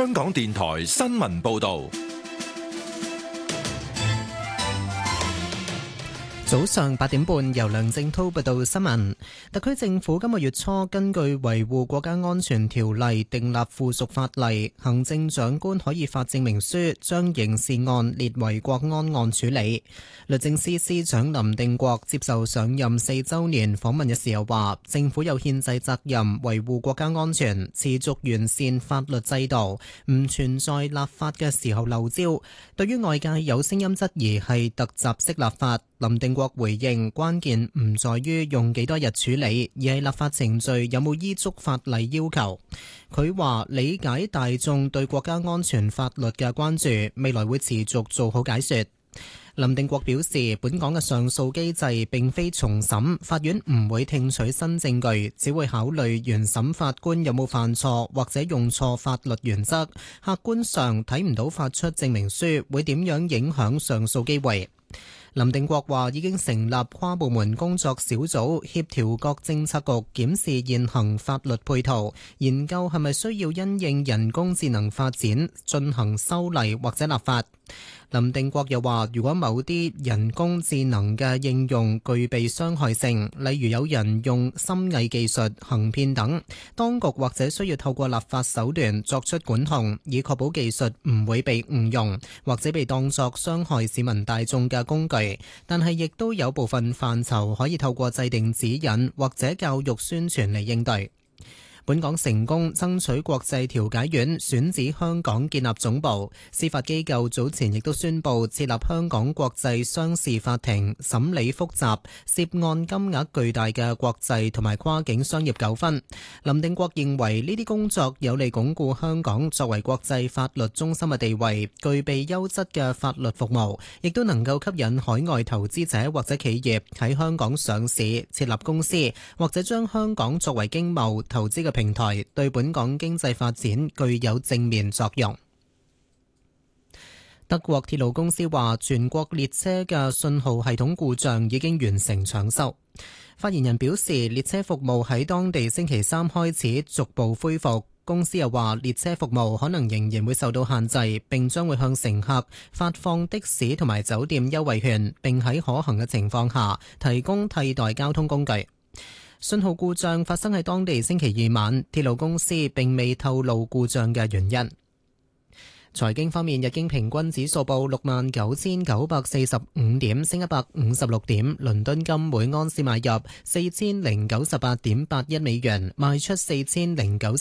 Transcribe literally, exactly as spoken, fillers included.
香港電台新聞報道。 早上八點半，由梁正滔報道新聞。特區政府今個月初根據維護國家安全條例訂立附屬法例，行政長官可以發證明書將刑事案列為國安案處理。律政司司長林定國接受上任四週年訪問嘅時候話，政府有憲制責任維護國家安全，持續完善法律制度，唔存在立法嘅時候漏招。對於外界有聲音質疑係突襲式立法，林定國回應，關鍵唔在於用幾多日處理，而係立法程序有冇依足法例要求。佢話理解大眾對國家安全法律嘅關注，未來會持續做好解說。林定國表示，本港嘅上訴機制並非重審，法院唔會聽取新證據，只會考慮原審法官有冇犯錯或者用錯法律原則。客觀上睇唔到發出證明書會點樣影響上訴機會。林定國話已經成立跨部門工作小組，協調各政策局檢視現行法律配套，研究係咪需要因應人工智能發展進行修例或者立法。林定國又話，如果某啲人工智能嘅應用具備傷害性，例如有人用深偽技術行騙等，當局或者需要透過立法手段作出管控，以確保技術唔會被誤用，或者被當作傷害市民大眾嘅工具。但係亦都有部分範疇可以透過制定指引或者教育宣傳嚟應對。本港成功爭取國際調解院選址香港建立總部，司法機構早前亦都宣布設立香港國際商事法庭，審理複雜涉案金額巨大嘅國際同埋跨境商業糾紛。林定國認為呢啲工作有利鞏固香港作為國際法律中心嘅地位，具備優質嘅法律服務，亦都能夠吸引海外投資者或者企業喺香港上市設立公司，或者將香港作為經貿投資嘅平台，對本港經濟發展具有正面作用。德國鐵路公司話，全國列車嘅信號系統故障已經完成搶修。發言人表示，列車服務喺當地星期三開始逐步恢復。公司又話，列車服務可能仍然會受到限制，並將會向乘客發放的士同埋酒店優惠券，並喺可行嘅情況下提供替代交通工具。信號故障發生喺當地星期二晚，鐵路公司並未透露故障嘅原因。財經方面，日經平均指數報六萬九千九百四十五點，升一百五十六點。倫敦金每安士買入四千零九十八點八一美元，賣出四千零九十